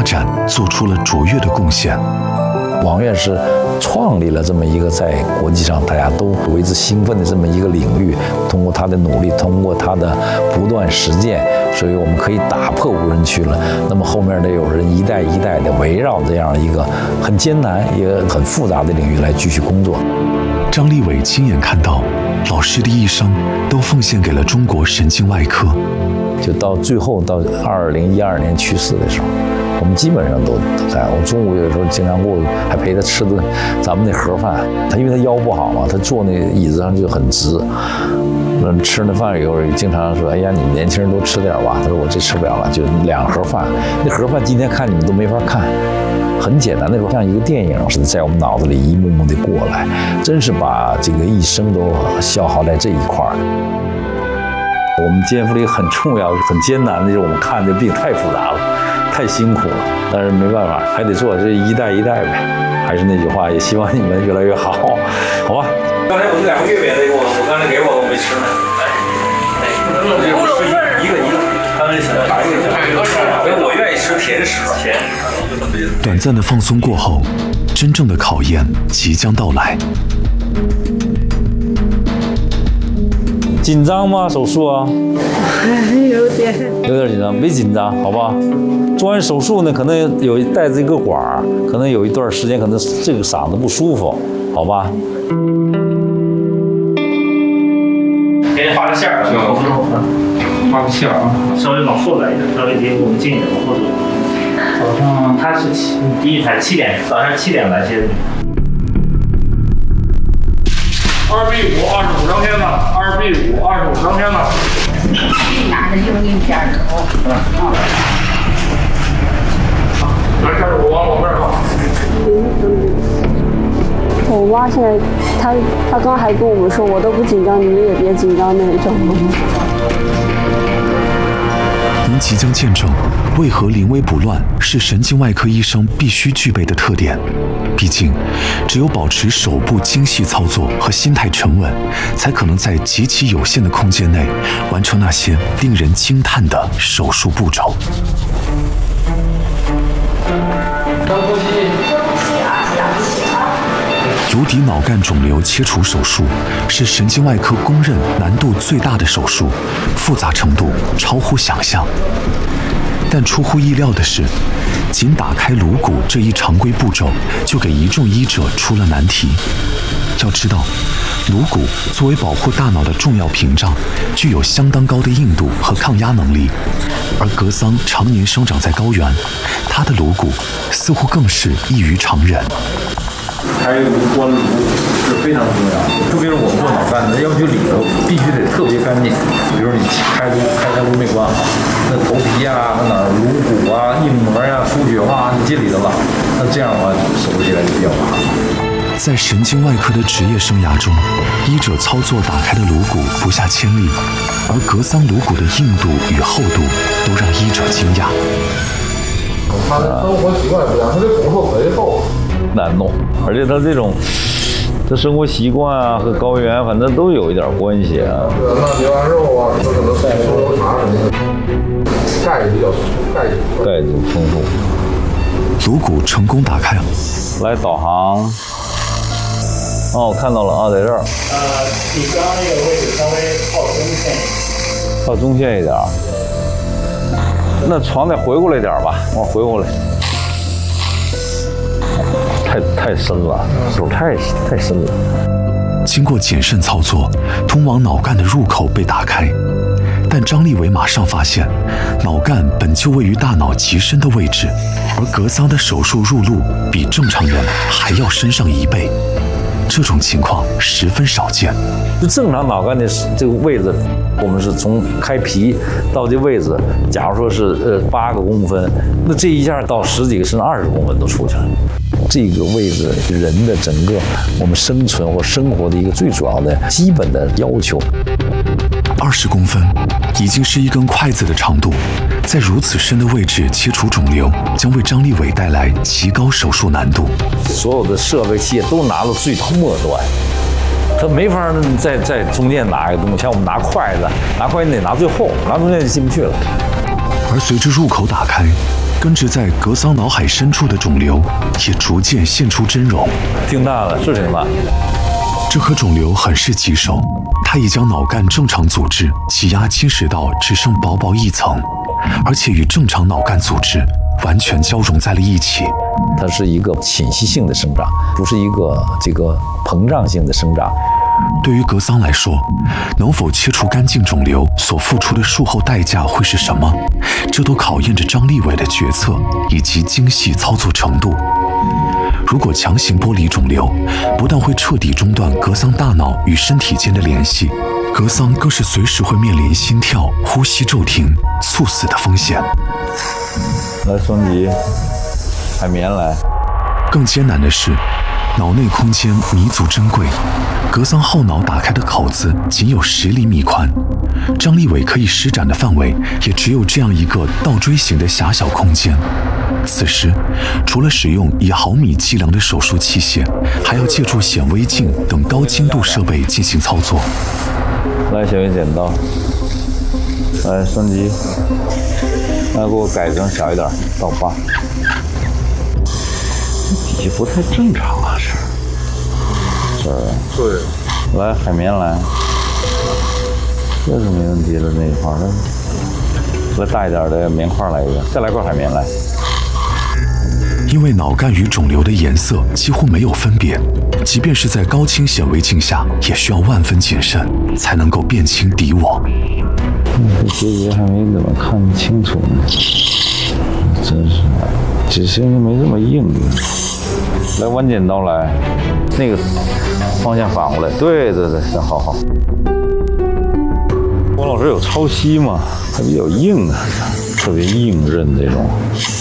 展做出了卓越的贡献。 王院士创立了这么一个在国际上大家都为之兴奋的这么一个领域，通过他的努力，通过他的不断实践，所以我们可以打破无人区了。那么后面得有人一代一代的围绕这样一个很艰难也很复杂的领域来继续工作。 张立伟亲眼看到老师的一生都奉献给了中国神经外科， 就到最后到2012年去世的时候，我们基本上都在。我中午有时候经常过去，还陪他吃顿咱们那盒饭。他因为他腰不好嘛，他坐那椅子上就很直。吃那饭以后，经常说：“哎呀，你们年轻人多吃点吧。”他说：“我这吃不了了，就2盒饭。那盒饭今天看你们都没法看，很简单，那时候像一个电影似的，在我们脑子里一幕幕的过来，真是把这个一生都消耗在这一块儿。”我们肩负了一个很重要、很艰难的，就是我们看这病太复杂了，太辛苦了，但是没办法，还得做，这一代一代呗。还是那句话，也希望你们越来越好，好吧？刚才我这2个月饼那个，我刚才给我没吃呢。一个，他们打一个，我愿意吃甜食。 短暂的放松过后，真正的考验即将到来。 紧张吗？手术啊？ 有点紧张，没紧张，好吧？做完手术呢，可能有带着一个管儿，可能有一段时间，可能这个嗓子不舒服，好吧？ 给你画个线儿， 画个线啊， 稍微往后来一点，稍微离我们近一点，往后走。早上他是第一台7点，早上7点来接的。2B5 25张片子，2B5 25张片子。 拿着影印片儿走。 来，开始我往我这儿放。 我妈现在，她刚还跟我们说，我都不紧张，你们也别紧张那种。 您即将见证为何临危不乱是神经外科医生必须具备的特点。毕竟，只有保持手部精细操作和心态沉稳，才可能在极其有限的空间内完成那些令人惊叹的手术步骤。颅底脑干肿瘤切除手术是神经外科公认难度最大的手术，复杂程度超乎想象。但出乎意料的是，仅打开颅骨这一常规步骤，就给一众医者出了难题。要知道，颅骨作为保护大脑的重要屏障，具有相当高的硬度和抗压能力。而格桑常年生长在高原，他的颅骨似乎更是异于常人。 开颅关颅是非常重要的，特别是我们做脑干的，要求里头必须得特别干净。比如你开颅没关好，那头皮啊、那哪儿颅骨啊、硬膜啊、输血化你进里头了，那这样的话手术起来就比较麻烦。 在神经外科的职业生涯中，医者操作打开的颅骨不下千例，而格桑颅骨的硬度与厚度都让医者惊讶。 他的生活习惯不一样，他这骨头贼厚。 难弄，而且他这种他生活习惯啊和高原反正都有一点关系啊。 那牛羊肉啊，什么可能带猪茶什么的，钙比较钙质丰富。 颅骨成功打开， 来导航。哦，我看到了啊，在这儿。 你刚刚那个位置稍微靠中线一点。 靠中线一点。那床得回过来点吧，往回过来。太深了，手太深了。 经过谨慎操作，通往脑干的入口被打开，但张立伟马上发现，脑干本就位于大脑极深的位置，而格桑的手术入路比正常人还要深上1倍。这种情况十分少见。 正常脑干的这个位置，我们是从开皮到这位置，假如说是8个公分，那这一下到10几个甚至20公分都出去了。这个位置，人的整个我们生存或生活的一个最主要的基本的要求。 20公分已经是一根筷子的长度，在如此深的位置切除肿瘤，将为张立伟带来极高手术难度。 所有的设备器械都拿到最末端，他没法在中间拿一个东西，像我们拿筷子，你得拿最后，拿中间就进不去了。 而随着入口打开， 根植在格桑脑海深处的肿瘤也逐渐现出真容。 挺大的，是挺大。 这颗肿瘤很是棘手，它已将脑干正常组织挤压侵蚀到只剩薄薄一层，而且与正常脑干组织完全交融在了一起。 它是一个侵袭性的生长，不是一个膨胀性的生长。 对于格桑来说，能否切除干净肿瘤所付出的术后代价会是什么？这都考验着张立伟的决策以及精细操作程度。如果强行剥离肿瘤，不但会彻底中断格桑大脑与身体间的联系，格桑更是随时会面临心跳、呼吸骤停、猝死的风险。 来，双吉，海绵来。 更艰难的是，脑内空间弥足珍贵，格桑后脑打开的口子仅有10厘米宽，张立伟可以施展的范围也只有这样一个倒锥形的狭小空间。此时，除了使用以毫米计量的手术器械，还要借助显微镜等高精度设备进行操作。 来，小鱼剪刀。来，双吉，来给我改成小一点，到8。底下不太正常啊，这儿。对。来，海绵来。这是没问题的那一块儿，来大一点的棉块来一个，再来块海绵来。 因为脑干与肿瘤的颜色几乎没有分别，即便是在高清显微镜下，也需要万分谨慎，才能够辨清敌我。 这结节还没怎么看清楚呢，真是，只是没这么硬。来，弯剪刀来，那个方向反过来，对，行，好。郭老师有超吸吗？它比较硬啊，特别硬韧这种。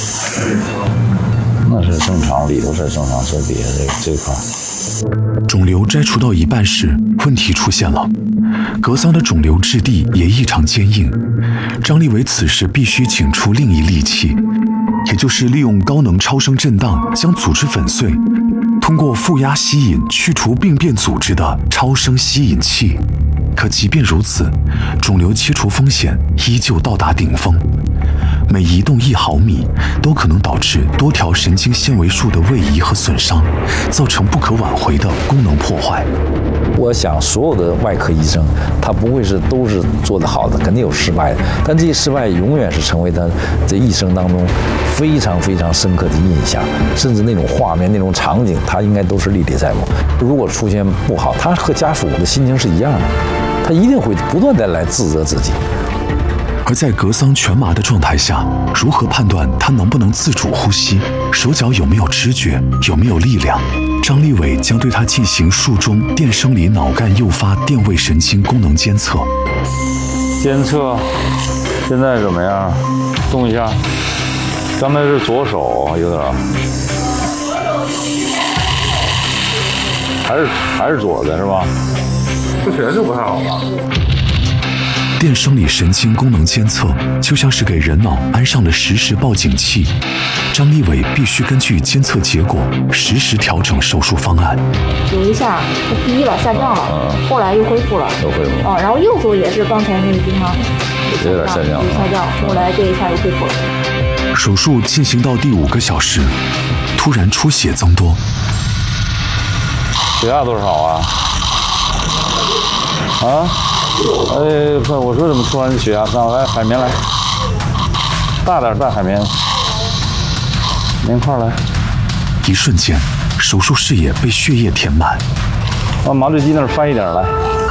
那是正常，里头是正常，这底下这块。 肿瘤摘除到一半时，问题出现了，格桑的肿瘤质地也异常坚硬。张立伟此时必须请出另一利器，也就是利用高能超声震荡将组织粉碎，通过负压吸引去除病变组织的超声吸引器。可即便如此，肿瘤切除风险依旧到达顶峰。每移动1毫米，都可能导致多条神经纤维束的位移和损伤，造成不可挽回的功能破坏。 我想，所有的外科医生，他不会都是做得好的，肯定有失败的。但这些失败永远是成为他这一生当中非常非常深刻的印象，甚至那种画面、那种场景，他应该都是历历在目。如果出现不好，他和家属的心情是一样的，他一定会不断地来自责自己。 而在格桑全麻的状态下，如何判断他能不能自主呼吸，手脚有没有知觉，有没有力量？张立伟将对他进行术中电生理脑干诱发电位神经功能监测。 监测现在怎么样？动一下。刚才是左手有点，还是左的是吧？ 这拳就不太好吧？ 电生理神经功能监测就像是给人脑安上了实时报警器，张立伟必须根据监测结果实时调整手术方案。 有一下它低了，下降了，后来又恢复了，然后右手也是刚才那个地方有点下降， 后来这一下又恢复了。 手术进行到第5个小时，突然出血增多。 血压多少啊？哎，我说怎么突然血压上来？海绵来，大点大海绵，棉块来。 一瞬间，手术视野被血液填满。 往麻醉机那儿翻一点来，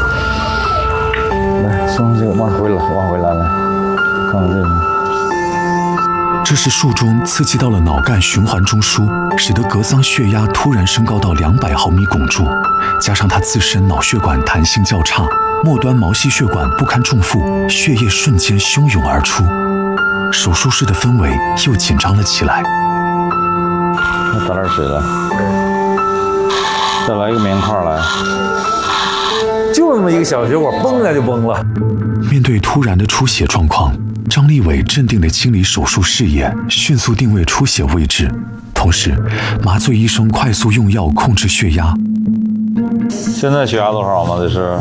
来，从这个往回来，来，看看这个。 这是术中刺激到了脑干循环中枢，使得格桑血压突然升高到200毫米汞柱，加上他自身脑血管弹性较差，末端毛细血管不堪重负，血液瞬间汹涌而出，手术室的氛围又紧张了起来。 打点水来，再来一个棉块来，就那么一个小血管，崩了就崩了。 面对突然的出血状况，张立伟镇定地清理手术视野，迅速定位出血位置，同时麻醉医生快速用药控制血压。 现在血压多少吗？这是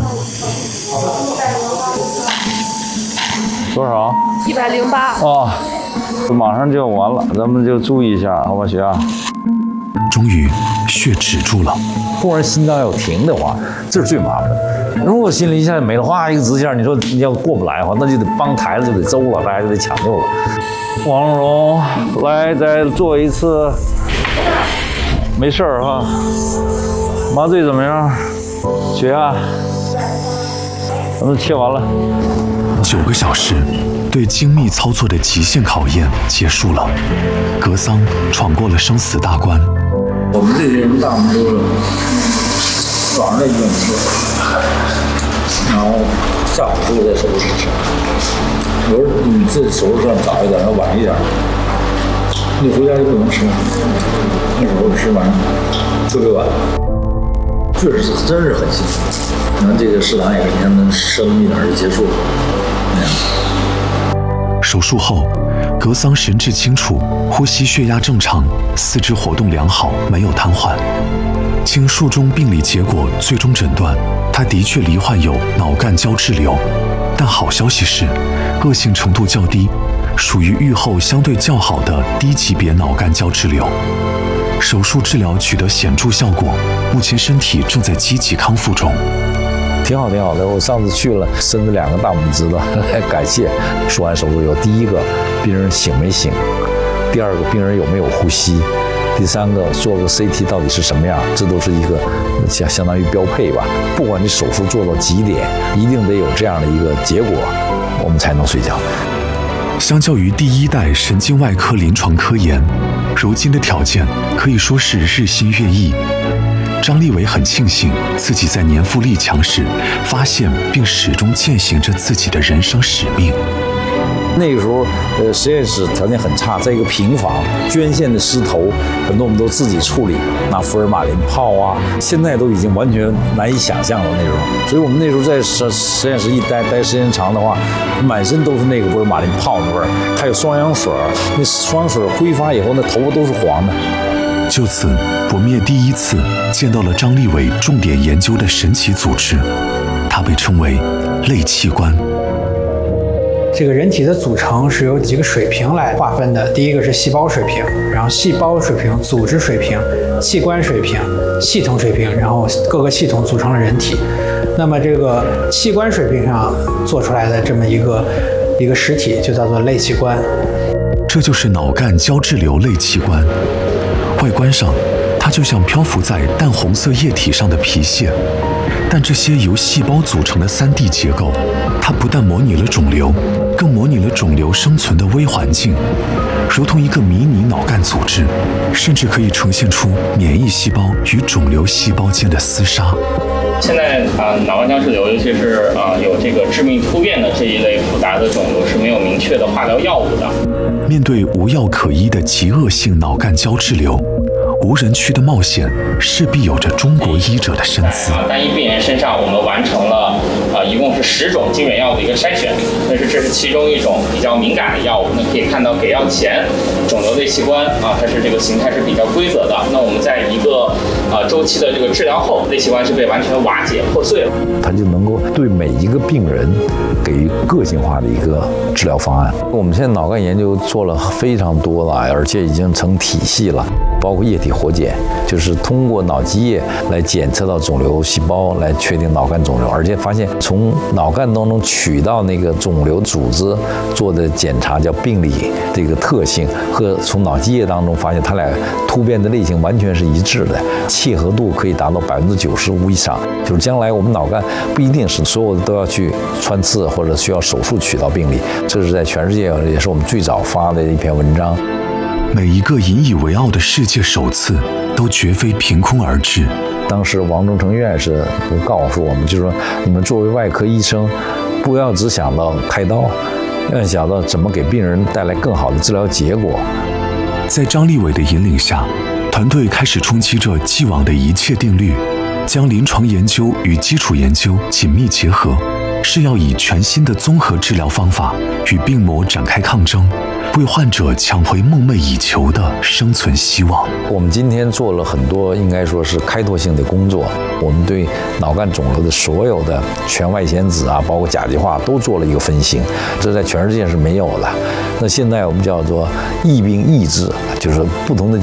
多少？108。 马上就要完了，咱们就注意一下，好吧，血压。 终于，血止住了。 突然心脏要停的话，这是最麻烦的。如果心里一下没了，哗一个直线，你说你要过不来的话，那就得帮抬了，就得周了，大家就得抢救了。王蓉，来再做一次，没事儿哈。麻醉怎么样？血压？咱们切完了。 9个小时，对精密操作的极限考验结束了。格桑闯过了生死大关。 我们这些人大部分都是早上在医院吃，然后下午之后在手术室吃。有时候你自己手术室早一点，要晚一点，你回家就不能吃，那时候吃完特别晚，确实是真是很辛苦。可能这个食堂也是，你看能吃那么一点就结束了，那样。 手术后，格桑神志清楚，呼吸血压正常，四肢活动良好，没有瘫痪。经术中病理结果最终诊断，他的确罹患有脑干胶质瘤，但好消息是，恶性程度较低，属于预后相对较好的低级别脑干胶质瘤。手术治疗取得显著效果，目前身体正在积极康复中。 挺好，挺好的。我上次去了，伸了2个大拇指头，感谢。说完手术以后，第一个病人醒没醒，第二个病人有没有呼吸，第三个做个 CT 到底是什么样，这都是一个相当于标配吧。不管你手术做到几点，一定得有这样的一个结果，我们才能睡觉。 相较于第1代神经外科临床科研，如今的条件可以说是日新月异。张立伟很庆幸自己在年富力强时发现并始终践行着自己的人生使命。 那个时候，实验室条件很差，在一个平房，捐献的尸头很多我们都自己处理，拿福尔马林泡啊，现在都已经完全难以想象了那时候。所以我们那时候在实验室一待时间长的话，满身都是那个福尔马林泡的味儿，还有双氧水，那双氧水挥发以后，那头发都是黄的。 就此，我们也第一次见到了张立伟重点研究的神奇组织，它被称为类器官。 这个人体的组成是由几个水平来划分的，第一个是细胞水平，然后细胞水平、组织水平、器官水平、系统水平，然后各个系统组成了人体。那么这个器官水平上做出来的这么一个实体就叫做类器官。 这就是脑干胶质瘤类器官。外观上，它就像漂浮在淡红色液体上的皮屑，但这些由细胞组成的3D 结构，它不但模拟了肿瘤，更模拟了肿瘤生存的微环境，如同一个迷你脑干组织，甚至可以呈现出免疫细胞与肿瘤细胞间的厮杀。 现在脑干胶质瘤，尤其是有这个致命突变的这一类复杂的肿瘤是没有明确的化疗药物的。 面对无药可医的极恶性脑干胶质瘤，无人区的冒险势必有着中国医者的身姿。 单一病人身上，我们完成了一共是10种基本药物的一个筛选，但是这是其中一种比较敏感的药物。那可以看到，给药前肿瘤类器官它是这个形态是比较规则的。那我们在一个周期的这个治疗后，类器官是被完全瓦解破碎了。 它就能够对每一个病人给予个性化的一个治疗方案。我们现在脑干研究做了非常多了，而且已经成体系了。包括液体活检，就是通过脑积液来检测到肿瘤细胞，来确定脑干肿瘤，而且发现从脑干当中取到那个肿瘤组织做的检查叫病理这个特性，和从脑积液当中发现它俩突变的类型完全是一致的，契合度可以达到95%以上。就是将来我们脑干不一定是所有的都要去穿刺或者需要手术取到病理，这是在全世界也是我们最早发的一篇文章。 每一个引以为傲的世界首次，都绝非凭空而至。 当时王中成院士告诉我们，就是说，你们作为外科医生，不要只想到开刀，要想到怎么给病人带来更好的治疗结果。 在张立伟的引领下，团队开始冲击着既往的一切定律，将临床研究与基础研究紧密结合， 是要以全新的综合治疗方法与病魔展开抗争，为患者抢回梦寐以求的生存希望。 我们今天做了很多应该说是开拓性的工作，我们对脑干肿瘤的所有的全外显子啊，包括甲基化都做了一个分型，这在全世界是没有的。那现在我们叫做疫病抑制，就是不同的